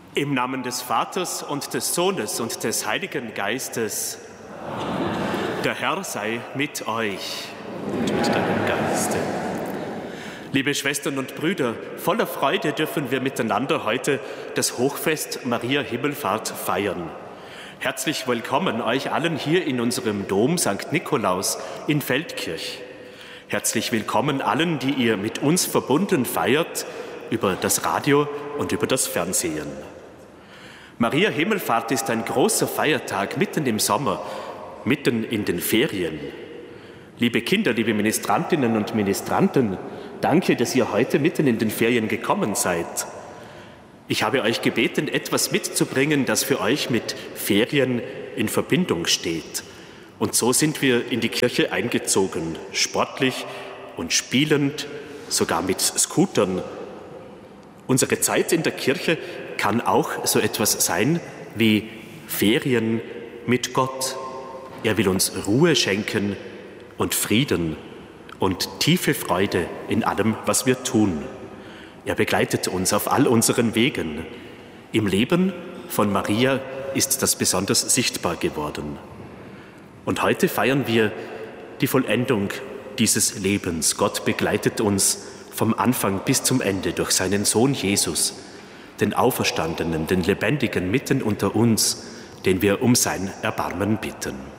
Im Namen des Vaters und des Sohnes und des Heiligen Geistes. Der Herr sei mit euch und mit deinem Geiste. Liebe Schwestern und Brüder, voller Freude dürfen wir miteinander heute das Hochfest Maria Himmelfahrt feiern. Herzlich willkommen euch allen hier in unserem Dom St. Nikolaus in Feldkirch. Herzlich willkommen allen, die ihr mit uns verbunden feiert, über das Radio und über das Fernsehen. Maria Himmelfahrt ist ein großer Feiertag mitten im Sommer, mitten in den Ferien. Liebe Kinder, liebe Ministrantinnen und Ministranten, danke, dass ihr heute mitten in den Ferien gekommen seid. Ich habe euch gebeten, etwas mitzubringen, das für euch mit Ferien in Verbindung steht. Und so sind wir in die Kirche eingezogen, sportlich und spielend, sogar mit Scootern. Unsere Zeit in der Kirche kann auch so etwas sein wie Ferien mit Gott. Er will uns Ruhe schenken und Frieden und tiefe Freude in allem, was wir tun. Er begleitet uns auf all unseren Wegen. Im Leben von Maria ist das besonders sichtbar geworden. Und heute feiern wir die Vollendung dieses Lebens. Gott begleitet uns vom Anfang bis zum Ende durch seinen Sohn Jesus, den Auferstandenen, den Lebendigen mitten unter uns, den wir um sein Erbarmen bitten.